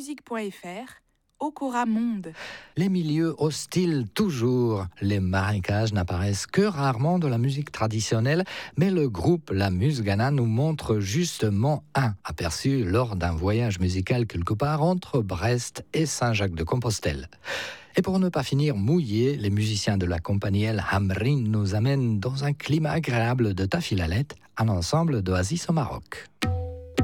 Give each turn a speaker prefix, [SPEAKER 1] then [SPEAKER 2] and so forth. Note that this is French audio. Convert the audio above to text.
[SPEAKER 1] musique.fr, Okora Monde.
[SPEAKER 2] Les milieux hostiles toujours. Les marécages n'apparaissent que rarement de la musique traditionnelle, mais le groupe La Musgana nous montre justement un aperçu lors d'un voyage musical quelque part entre Brest et Saint-Jacques-de-Compostelle. Et pour ne pas finir mouillé, les musiciens de la compagnie El Hamrin nous amènent dans un climat agréable de Tafilalet, un ensemble d'oasis au Maroc.